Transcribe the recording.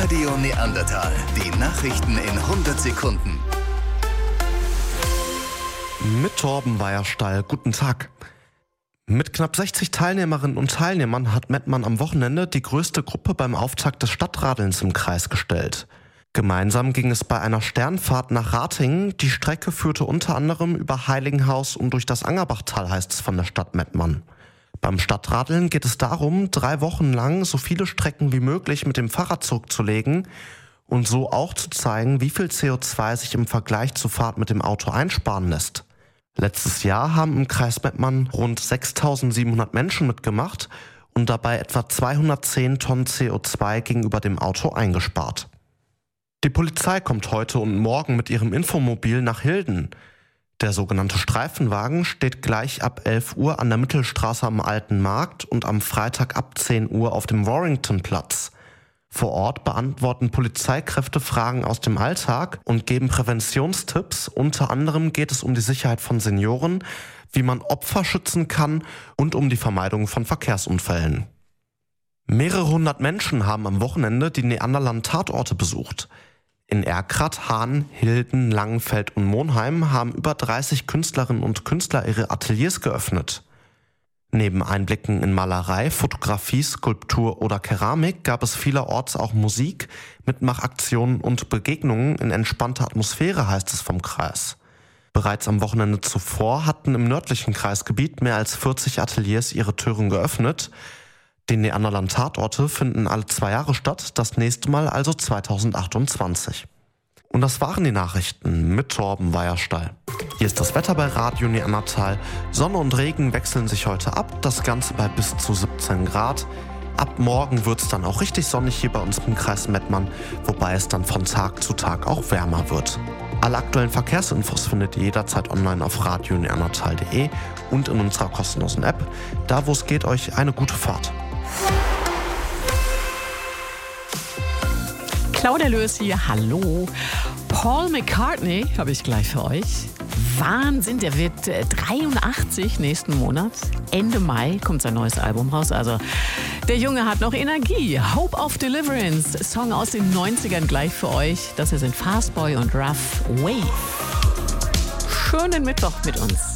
Radio Neandertal. Die Nachrichten in 100 Sekunden. Mit Torben Weierstall. Guten Tag. Mit knapp 60 Teilnehmerinnen und Teilnehmern hat Mettmann am Wochenende die größte Gruppe beim Auftakt des Stadtradelns im Kreis gestellt. Gemeinsam ging es bei einer Sternfahrt nach Ratingen. Die Strecke führte unter anderem über Heiligenhaus und durch das Angerbachtal, heißt es von der Stadt Mettmann. Beim Stadtradeln geht es darum, 3 Wochen lang so viele Strecken wie möglich mit dem Fahrrad zurückzulegen und so auch zu zeigen, wie viel CO2 sich im Vergleich zur Fahrt mit dem Auto einsparen lässt. Letztes Jahr haben im Kreis Mettmann rund 6.700 Menschen mitgemacht und dabei etwa 210 Tonnen CO2 gegenüber dem Auto eingespart. Die Polizei kommt heute und morgen mit ihrem Infomobil nach Hilden. Der sogenannte Streifenwagen steht gleich ab 11 Uhr an der Mittelstraße am Alten Markt und am Freitag ab 10 Uhr auf dem Warringtonplatz. Vor Ort beantworten Polizeikräfte Fragen aus dem Alltag und geben Präventionstipps. Unter anderem geht es um die Sicherheit von Senioren, wie man Opfer schützen kann und um die Vermeidung von Verkehrsunfällen. Mehrere hundert Menschen haben am Wochenende die Neanderland-Tatorte besucht. In Erkrath, Hahn, Hilden, Langenfeld und Monheim haben über 30 Künstlerinnen und Künstler ihre Ateliers geöffnet. Neben Einblicken in Malerei, Fotografie, Skulptur oder Keramik gab es vielerorts auch Musik, Mitmachaktionen und Begegnungen in entspannter Atmosphäre, heißt es vom Kreis. Bereits am Wochenende zuvor hatten im nördlichen Kreisgebiet mehr als 40 Ateliers ihre Türen geöffnet. Die Neanderland-Tatorte finden alle 2 Jahre statt, das nächste Mal also 2028. Und das waren die Nachrichten mit Torben Weierstall. Hier ist das Wetter bei Radio Neandertal. Sonne und Regen wechseln sich heute ab, das Ganze bei bis zu 17 Grad. Ab morgen wird es dann auch richtig sonnig hier bei uns im Kreis Mettmann, wobei es dann von Tag zu Tag auch wärmer wird. Alle aktuellen Verkehrsinfos findet ihr jederzeit online auf radioneandertal.de und in unserer kostenlosen App. Da wo es geht, euch eine gute Fahrt. Claudia Lös hier, hallo. Paul McCartney habe ich gleich für euch. Wahnsinn, der wird 83 nächsten Monat. Ende Mai kommt sein neues Album raus. Also der Junge hat noch Energie. Hope of Deliverance, Song aus den 90ern gleich für euch. Das hier sind Fastboy und Rough Wave. Schönen Mittwoch mit uns.